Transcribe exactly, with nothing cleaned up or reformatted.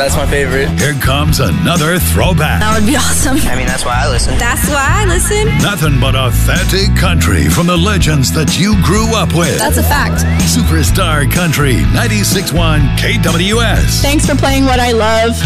That's my favorite. Here comes another throwback. That would be awesome. I mean, that's why I listen. That's why I listen. Nothing but authentic country from the legends that you grew up with. That's a fact. Superstar Country, ninety-six point one K W S. Thanks for playing what I love.